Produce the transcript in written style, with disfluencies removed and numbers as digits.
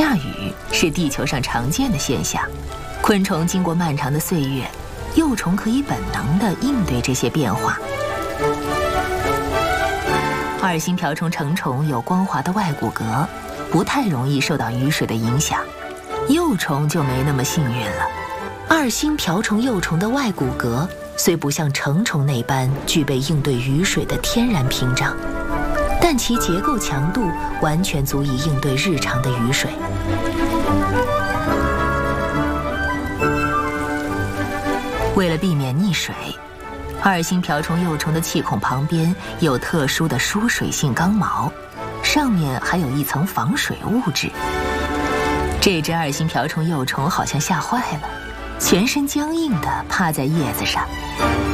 下雨是地球上常见的现象，昆虫经过漫长的岁月，幼虫可以本能地应对这些变化。二星瓢虫成虫有光滑的外骨骼，不太容易受到雨水的影响，幼虫就没那么幸运了。二星瓢虫幼虫的外骨骼虽不像成虫那般具备应对雨水的天然屏障，但其结构强度完全足以应对日常的雨水。为了避免溺水，二星瓢虫幼虫的气孔旁边有特殊的疏水性刚毛，上面还有一层防水物质。这只二星瓢虫幼虫好像吓坏了，全身僵硬地趴在叶子上。